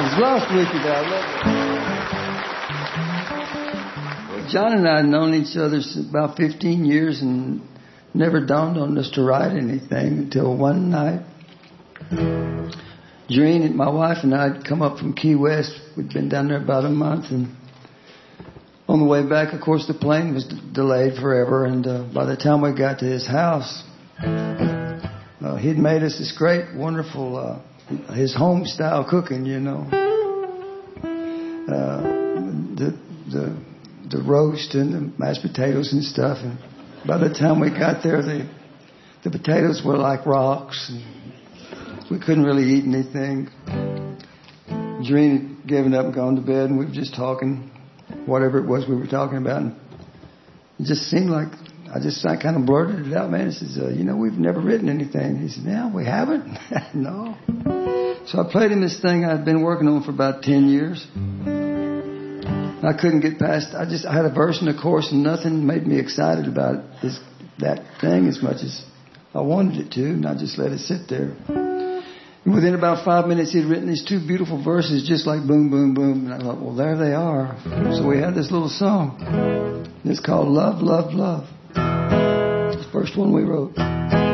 was lost with you there. I love it. Well, John and I had known each other since about 15 years and never dawned on us to write anything until one night. Doreen, my wife, and I had come up from Key West. We'd been down there about a month, and on the way back, of course, the plane was delayed forever, and by the time we got to his house, he'd made us this great, wonderful, his home-style cooking, you know. The roast and the mashed potatoes and stuff, and by the time we got there, the potatoes were like rocks, and we couldn't really eat anything. Doreen had given up and gone to bed, and we were just talking, whatever it was we were talking about. And it just seemed like, I kind of blurted it out, man. He says, we've never written anything. He said, no, we haven't. No. So I played him this thing I'd been working on for about 10 years. I couldn't get past, I had a verse and a chorus, and nothing made me excited about that thing as much as I wanted it to, and I just let it sit there. And within about 5 minutes, he'd written these two beautiful verses, just like boom, boom, boom. And I thought, well, there they are. So we had this little song. It's called Love, Love, Love. It's the first one we wrote.